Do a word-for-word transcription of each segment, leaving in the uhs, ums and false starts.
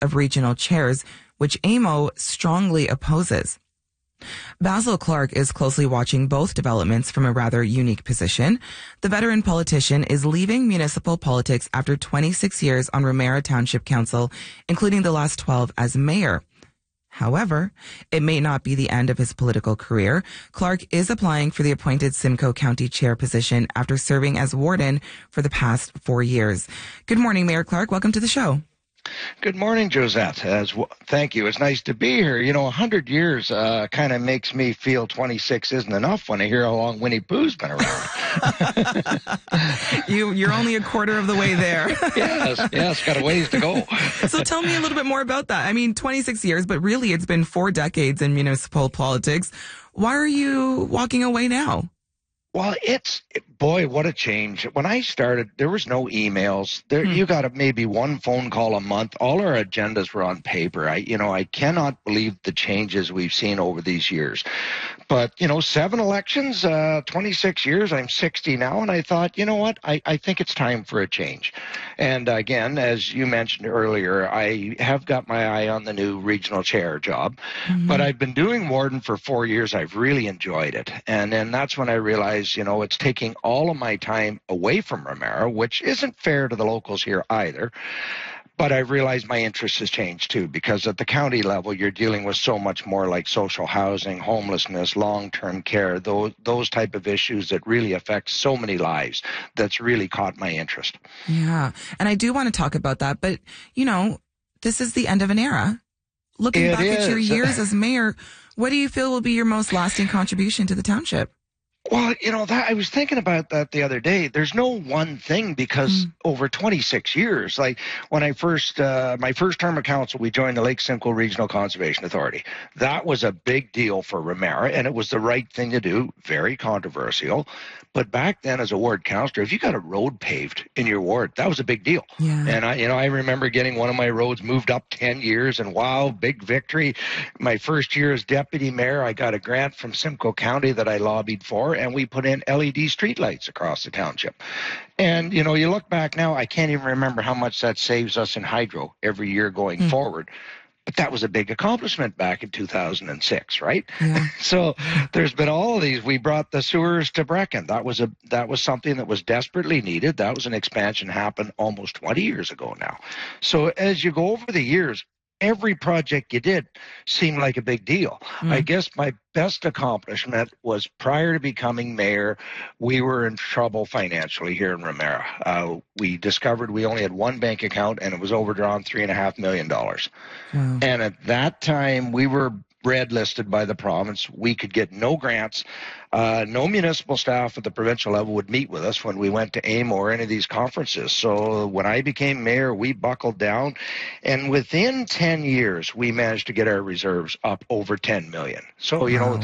of regional chairs, which A M O strongly opposes. Basil Clark is closely watching both developments from a rather unique position. The veteran politician is leaving municipal politics after twenty-six years on Ramera Township Council, including the last twelve as mayor. However, it may not be the end of his political career. Clark is applying for the appointed Simcoe County Chair position after serving as warden for the past four years. Good morning, Mayor Clark. Welcome to the show. Good morning, Josette. As w- thank you. It's nice to be here. You know, one hundred years uh, kind of makes me feel twenty-six isn't enough when I hear how long Winnie Pooh's been around. you, you're only a quarter of the way there. yes, yes, got a ways to go. So tell me a little bit more about that. I mean, twenty-six years, but really it's been four decades in municipal politics. Why are you walking away now? Well, it's, boy, what a change. When I started, there was no emails. There, Hmm. You got a, maybe one phone call a month. All our agendas were on paper. I, you know, I cannot believe the changes we've seen over these years. But, you know, seven elections, uh, twenty-six years, I'm sixty now, and I thought, you know what, I, I think it's time for a change. And again, as you mentioned earlier, I have got my eye on the new regional chair job, Mm-hmm. but I've been doing warden for four years. I've really enjoyed it. And then that's when I realized, you know, it's taking all of my time away from Ramera, which isn't fair to the locals here either. But I realized my interest has changed too, because at the county level, you're dealing with so much more like social housing, homelessness, long-term care, those, those type of issues that really affect so many lives. That's really caught my interest. Yeah. And I do want to talk about that, but you know, this is the end of an era. Looking It back at your is. years as mayor, what do you feel will be your most lasting contribution to the township? Well, you know, that I was thinking about that the other day. There's no one thing because Mm. over twenty-six years, like when I first, uh, my first term of council, we joined the Lake Simcoe Regional Conservation Authority. That was a big deal for Ramera, and it was the right thing to do, very controversial. But back then as a ward councillor, if you got a road paved in your ward, that was a big deal. Yeah. And I, you know, I remember getting one of my roads moved up ten years, and wow, big victory. My first year as deputy mayor, I got a grant from Simcoe County that I lobbied for, and we put in L E D streetlights across the township. And, you know, you look back now, I can't even remember how much that saves us in hydro every year going Mm. forward. But that was a big accomplishment back in two thousand six, right? Yeah. So there's been all of these. We brought the sewers to Brecken. That was a that was something that was desperately needed. That was an expansion happened almost twenty years ago now. So as you go over the years, every project you did seemed like a big deal. Mm. I guess my best accomplishment was prior to becoming mayor, we were in trouble financially here in Ramera. Uh, we discovered we only had one bank account, and it was overdrawn three and a half million dollars. Wow. And at that time, we were red listed by the province. We could get no grants. Uh, no municipal staff at the provincial level would meet with us when we went to A M O or any of these conferences. So when I became mayor, we buckled down. And within ten years, we managed to get our reserves up over ten million. So, you Wow. know,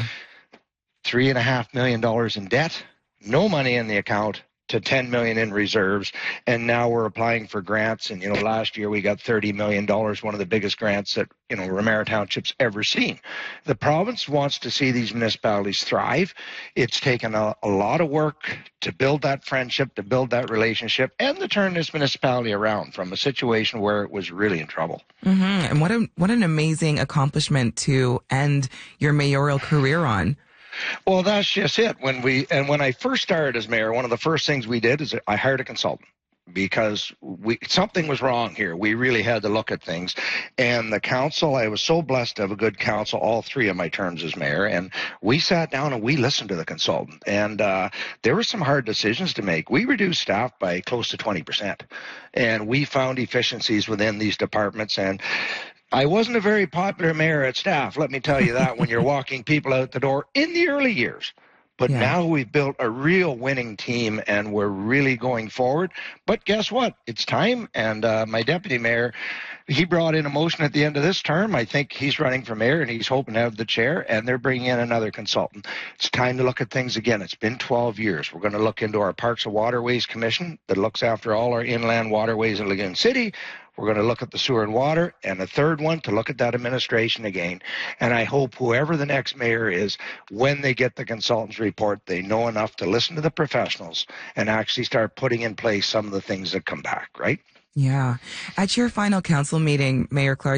three and a half million dollars in debt, no money in the account, to ten million in reserves, and now we're applying for grants. And you know, last year we got thirty million dollars, one of the biggest grants that you know Ramera Township's ever seen. The province wants to see these municipalities thrive. It's taken a, a lot of work to build that friendship, to build that relationship, and to turn this municipality around from a situation where it was really in trouble. Mm-hmm. And what a what an amazing accomplishment to end your mayoral career on. Well, that's just it. When we and when I first started as mayor, one of the first things we did is I hired a consultant because we something was wrong here. We really had to look at things. And the council, I was so blessed to have a good council all three of my terms as mayor. And we sat down and we listened to the consultant. And uh, there were some hard decisions to make. We reduced staff by close to twenty percent. And we found efficiencies within these departments. And I wasn't a very popular mayor at staff, let me tell you that, when you're walking people out the door in the early years. But Yeah. now we've built a real winning team, and we're really going forward. But guess what? It's time, and uh, my deputy mayor, he brought in a motion at the end of this term. I think he's running for mayor, and he's hoping to have the chair, and they're bringing in another consultant. It's time to look at things again. It's been twelve years. We're going to look into our Parks and Waterways Commission that looks after all our inland waterways in Lagoon City. We're going to look at the sewer and water, and a third one to look at that administration again. And I hope whoever the next mayor is, when they get the consultant's report, they know enough to listen to the professionals and actually start putting in place some of the things that come back, right? Yeah. At your final council meeting, Mayor Clark,